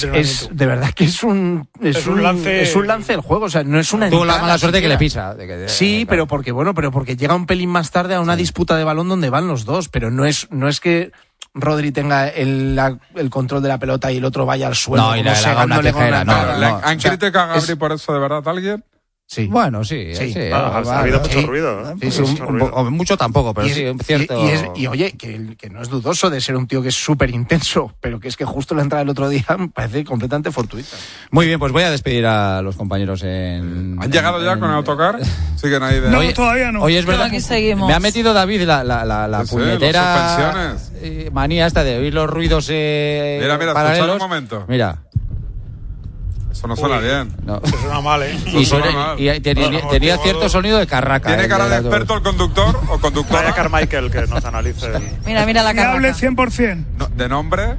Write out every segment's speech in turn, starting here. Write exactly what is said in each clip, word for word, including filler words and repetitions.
es de verdad que es un es, es un, un lance es un lance del juego, o sea, no es una tuvo entrada, la mala suerte siquiera. que le pisa. De que, de, sí, claro. pero porque bueno, pero porque llega un pelín más tarde a una sí. disputa de balón donde van los dos, pero no es no es que Rodri tenga el, la, el control de la pelota y el otro vaya al suelo. No, y le haga una tijera. No, no, no. ¿Han criticado a Gabri es... por eso de verdad alguien? Sí. Bueno, sí, sí. sí ah, ha, ha habido mucho sí. ruido. ¿eh? Sí, sí, mucho, un, ruido. mucho tampoco, pero y es, sí, cierto. Y, y, es, y oye, que, que no es dudoso de ser un tío que es súper intenso, pero que es que justo la entrada del otro día me parece completamente fortuita. Muy bien, pues voy a despedir a los compañeros en... ¿Han llegado en, ya en, con el autocar? Siguen ahí de... No, oye, todavía no. Oye, es verdad, aquí seguimos. Me ha metido David la, la, la, la sí, puñetera eh, manía esta de oír los ruidos eh, Mira, mira, escuchad un momento. Mira. Eso no suena Uy, bien. No. Eso suena mal, ¿eh? Y, suena, mal. y, y tenía, no, no, tenía cierto sonido de carraca. ¿Tiene eh, cara de experto el conductor o conductora? Vaya Carmichael que nos analice. El... Mira, mira la carraca. Hable cien por ciento. No, ¿de nombre?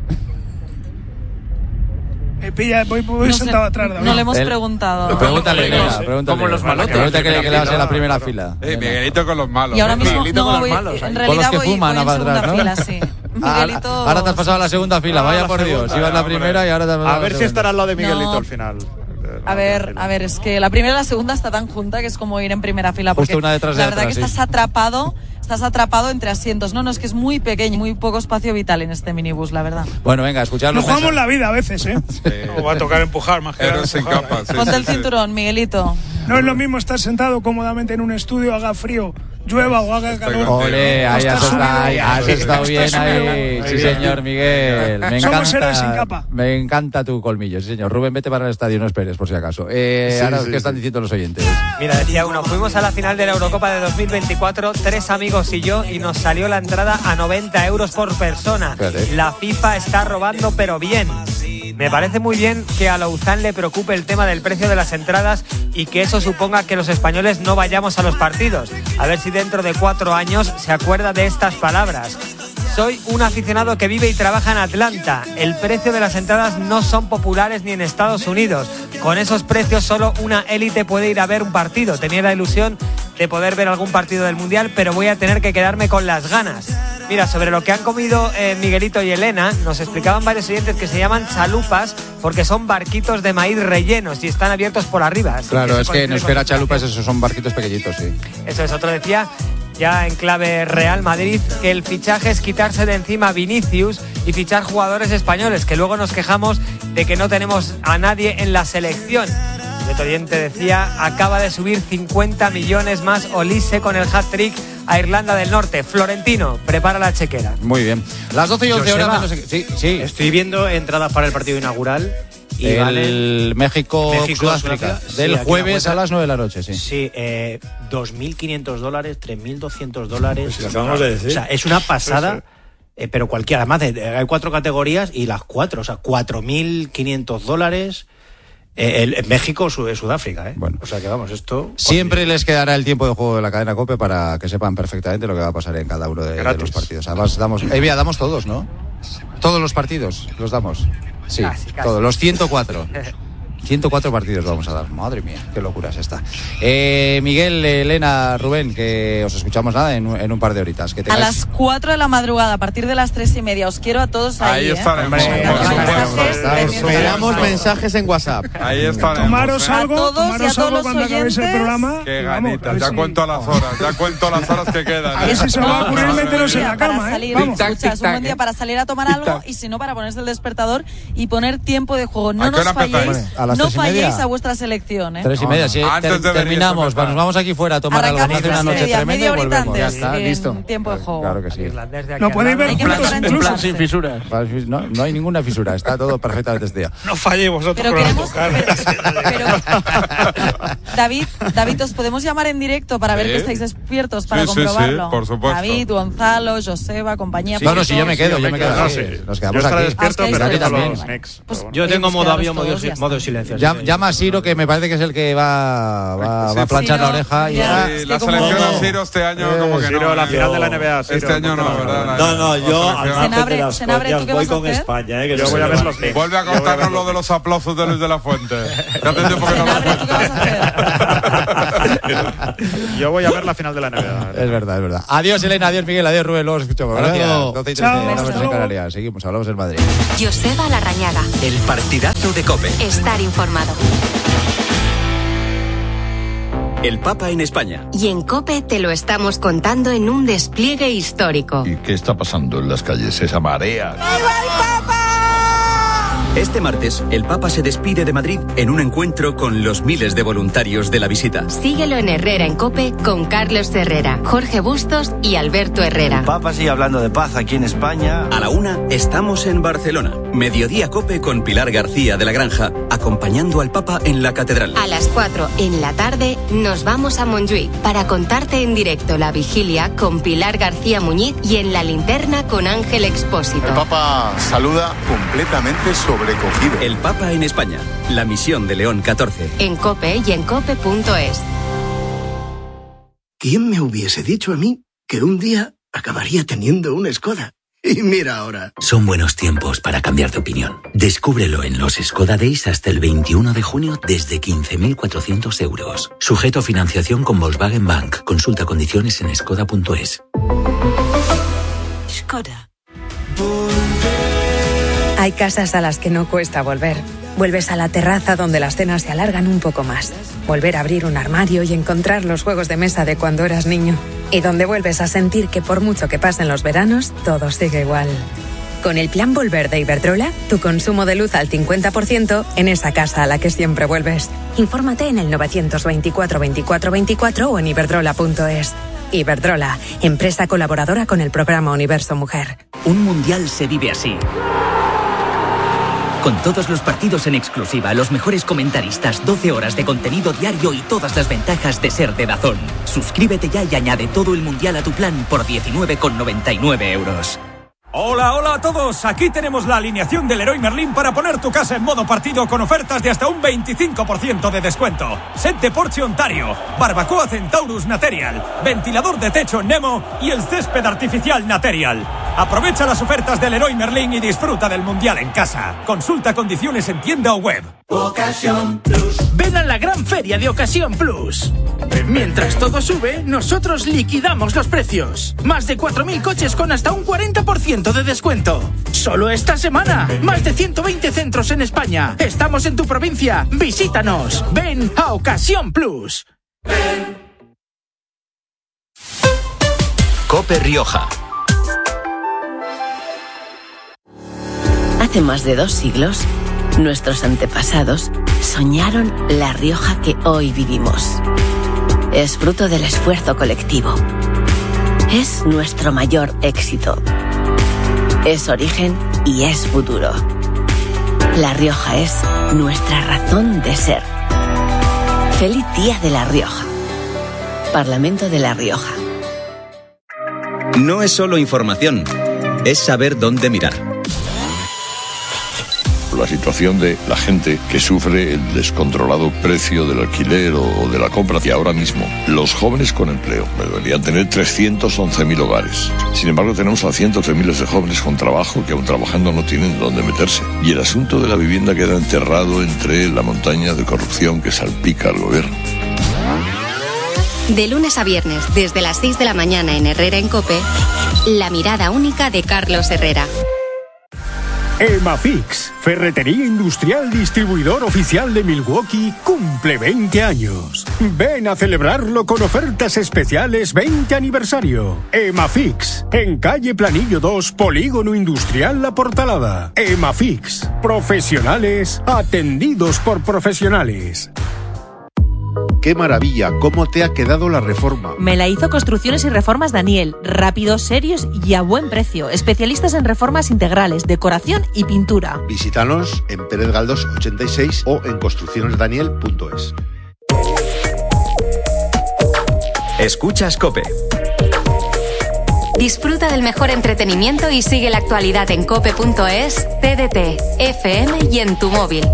Me pilla, voy, voy no sentado sé, atrás. David. No le hemos el, preguntado. Pregúntale, Elena, pregúntale. Como los malotes. Pregúntale que, que le vas en la primera fila. Eh, Miguelito con los malos. Y ahora mismo, Miguelito no, con los voy, malos. En con realidad los que voy, fuman voy en segunda atrás, ¿no? fila, sí. Miguelito... Ahora, ahora te has pasado a la segunda fila, vaya por Dios. Ibas la primera y ahora te has pasado a ver si estará al lado de Miguelito no. al final. A ver, a ver, es que la primera y la segunda está tan junta que es como ir en primera fila. Porque una detrás de la verdad atrás, que estás sí. atrapado, estás atrapado entre asientos. No, no, es que es muy pequeño, muy poco espacio vital en este minibús, la verdad. Bueno, venga, escuchadlo. Nos jugamos la vida a veces, ¿eh? Sí. No, va a tocar empujar más que Eres sin capa, sí, Ponte sí, el sí. cinturón, Miguelito. No es lo mismo estar sentado cómodamente en un estudio, haga frío, llueva o haga calor. Ole, ahí has estado, ahí, has estado bien ahí. Sí, señor Miguel. Me Somos héroes sin encanta, capa. me encanta tu colmillo, sí, señor. Rubén, vete para el estadio, no esperes, por si acaso. Eh, Sí, ahora, sí, ¿qué sí. están diciendo los oyentes? Mira, decía uno, fuimos a la final de la Eurocopa de dos mil veinticuatro, tres amigos y yo, y nos salió la entrada a noventa euros por persona. Espérate. La FIFA está robando, pero bien. Me parece muy bien que a Louzán le preocupe el tema del precio de las entradas y que eso suponga que los españoles no vayamos a los partidos. A ver si dentro de cuatro años se acuerda de estas palabras. Soy un aficionado que vive y trabaja en Atlanta. El precio de las entradas no son populares ni en Estados Unidos. Con esos precios solo una élite puede ir a ver un partido. Tenía la ilusión de poder ver algún partido del Mundial, pero voy a tener que quedarme con las ganas. Mira, sobre lo que han comido eh, Miguelito y Elena, nos explicaban varios oyentes que se llaman chalupas porque son barquitos de maíz rellenos y están abiertos por arriba. Claro, que es que en euskera chalupas esos son barquitos pequeñitos, sí. Eso es, otro decía, ya en clave Real Madrid, que el fichaje es quitarse de encima a Vinicius y fichar jugadores españoles, que luego nos quejamos de que no tenemos a nadie en la selección. Y otro oyente decía, acaba de subir cincuenta millones más Olise con el hat-trick a Irlanda del Norte. Florentino, prepara la chequera. Muy bien. Las doce y once Joseba, horas. Menos... Sí, sí. Estoy viendo entradas para el partido inaugural. Y el vale... México, México Sudáfrica. Sí, del jueves a las nueve de la noche, sí. Sí, eh, dos mil quinientos dólares, tres mil doscientos dólares. Pues acabamos de decir. O sea, es una pasada. Sí, sí. Eh, pero cualquiera. Además, de, hay cuatro categorías y las cuatro. O sea, cuatro mil quinientos dólares. Eh, el, el México, Sudáfrica, ¿eh? Bueno. O sea que vamos, esto... Siempre les quedará el tiempo de juego de la cadena COPE para que sepan perfectamente lo que va a pasar en cada uno de, de los partidos. Además, damos... Eh, mira, damos todos, ¿no? Todos los partidos los damos. Sí, Casi, casi. todos. Los ciento cuatro. ciento cuatro partidos vamos a dar. Madre mía, qué locura es esta. Eh, Miguel, Elena, Rubén, que os escuchamos nada en, en un par de horitas. Que tengáis... A las cuatro de la madrugada, a partir de las tres y media. Os quiero a todos ahí. Ahí ¿eh? estaremos. Hombre, Por mensajes, supuesto. pendientes. Esperamos mensajes en WhatsApp. Ahí estaremos. Tomaros ¿eh? algo, A todos y a tomaros todos algo los cuando acabéis el oyentes. programa. Qué y vamos, a ganitas. ver Ya si- cuento las horas. Ya cuento las horas que quedan. A ver si se os va a ocurrir meteros en la Para cama, ¿eh? salir, Vamos. escucha, es un buen día para salir a tomar algo y si no para ponerse el despertador y poner tiempo de juego. ¿A No qué nos hora empezáis? falléis, A las no tres y media. falléis a vuestra selección, ¿eh? Tres y media, sí. Antes Ter- deberíais terminamos, empezar. nos vamos aquí fuera a tomar algo, Arrancamos hacer una tres y noche media, tremenda y media horita volvemos. antes. Ya está, en listo. tiempo de juego. Claro que sí. Irlandés de aquí No a podéis ver Irlanda. Hay que juntos empezar a incluso. enchufarse. Sin fisuras. No, no hay ninguna fisura, está todo perfectamente este día. No falléis vosotros Pero con el queremos. autocar. Pero, pero- David, David, os podemos llamar en directo para ver Sí. que estáis despiertos para Sí, sí, sí, comprobarlo. por supuesto. David, Gonzalo, Joseba, compañía. No, no, si yo me quedo, yo me quedo. No, sí. sí. Nos Yo quedamos estaré aquí. despierto, Ah, os pero quedáis viendo también. los Knicks. Pues- Pero bueno. Yo tengo Pues modo quedaros avión, modo, todos y ya modo está. silencio. Llama, sí, llama a Ciro, que me parece que es el que va, va, va a planchar Ciro, la oreja. Y ya. Sí, Es que la como- selección a Ciro este año Eh, como que Ciro, no. la ¿eh? final de la N B A. Este Ciro, año no, ponte la- ¿verdad? La- No, no, la yo al selección. margen Senabre, de las Senabre, ¿tú coñas qué voy vas a con hacer? España. Eh, que Yo no voy se a ver me los va. Knicks. Vuelve a Yo voy a contarnos ver lo los- de los aplausos de Luis de la Fuente. Ya hace tiempo que no lo Senabre, ¿tú qué vas a hacer? Yo voy a ver la final de la N B A. Es verdad, es verdad. Adiós, Elena, adiós, Miguel, adiós, Rubén. Luego os escuchamos. Hasta Gracias. luego. doce y Chao, trece, hasta en luego. Canarias. Seguimos, hablamos en Madrid. Joseba Larrañaga. El partidazo de COPE. Estar informado. El Papa en España. Y en COPE te lo estamos contando en un despliegue histórico. ¿Y qué está pasando en las calles? Esa marea. Este martes, el Papa se despide de Madrid en un encuentro con los miles de voluntarios de la visita. Síguelo en Herrera en COPE con Carlos Herrera, Jorge Bustos y Alberto Herrera. El Papa sigue hablando de paz aquí en España. A la una, estamos en Barcelona. Mediodía COPE con Pilar García de la Granja, acompañando al Papa en la catedral. A las cuatro en la tarde nos vamos a Montjuïc para contarte en directo la vigilia con Pilar García Muñiz y en la linterna con Ángel Expósito. El Papa saluda completamente sobrecogido. El Papa en España, la misión de León catorce. En COPE y en cope punto es. ¿Quién me hubiese dicho a mí que un día acabaría teniendo una Skoda? Y mira ahora. Son buenos tiempos para cambiar de opinión. Descúbrelo en los Skoda Days hasta el veintiuno de junio desde quince mil cuatrocientos euros. Sujeto a financiación con Volkswagen Bank. Consulta condiciones en skoda punto es. Skoda. Hay casas a las que no cuesta volver. Vuelves a la terraza donde las cenas se alargan un poco más. Volver a abrir un armario y encontrar los juegos de mesa de cuando eras niño. Y donde vuelves a sentir que por mucho que pasen los veranos, todo sigue igual. Con el plan Volver de Iberdrola, tu consumo de luz al cincuenta por ciento en esa casa a la que siempre vuelves. Infórmate en el novecientos veinticuatro veinticuatro veinticuatro o en iberdrola punto es. Iberdrola, empresa colaboradora con el programa Universo Mujer. Un mundial se vive así. Con todos los partidos en exclusiva, los mejores comentaristas, doce horas de contenido diario y todas las ventajas de ser de DAZN. Suscríbete ya y añade todo el mundial a tu plan por diecinueve con noventa y nueve euros. Hola, hola a todos. Aquí tenemos la alineación del Leroy Merlin para poner tu casa en modo partido con ofertas de hasta un veinticinco por ciento de descuento. Set de Porsche Ontario, barbacoa Centaurus Material, ventilador de techo Nemo y el césped artificial Material. Aprovecha las ofertas del Leroy Merlin y disfruta del mundial en casa. Consulta condiciones en tienda o web. Ocasión Plus. Ven a la gran feria de Ocasión Plus. Mientras todo sube, nosotros liquidamos los precios. Más de cuatro mil coches con hasta un cuarenta por ciento de descuento. Solo esta semana. Más de ciento veinte centros en España. Estamos en tu provincia. Visítanos. Ven a Ocasión Plus. COPE Rioja. Hace más de dos siglos, nuestros antepasados soñaron la Rioja que hoy vivimos. Es fruto del esfuerzo colectivo. Es nuestro mayor éxito. Es origen y es futuro. La Rioja es nuestra razón de ser. Feliz Día de La Rioja. Parlamento de La Rioja. No es solo información, es saber dónde mirar. La situación de la gente que sufre el descontrolado precio del alquiler o de la compra. Y ahora mismo, los jóvenes con empleo deberían tener trescientos once mil hogares. Sin embargo, tenemos a cientos de miles de jóvenes con trabajo que aún trabajando no tienen dónde meterse. Y el asunto de la vivienda queda enterrado entre la montaña de corrupción que salpica al gobierno. De lunes a viernes, desde las seis de la mañana en Herrera en COPE, la mirada única de Carlos Herrera. Emafix, ferretería industrial distribuidor oficial de Milwaukee, cumple veinte años. Ven a celebrarlo con ofertas especiales veinte aniversario. Emafix, en calle Planillo dos, Polígono Industrial La Portalada. Emafix, profesionales atendidos por profesionales. ¡Qué maravilla! ¿Cómo te ha quedado la reforma? Me la hizo Construcciones y Reformas Daniel. Rápidos, serios y a buen precio. Especialistas en reformas integrales, decoración y pintura. Visítanos en Pérez Galdós ochenta y seis o en construcciones daniel punto es. Escuchas COPE. Disfruta del mejor entretenimiento y sigue la actualidad en cope punto es, T D T, F M y en tu móvil.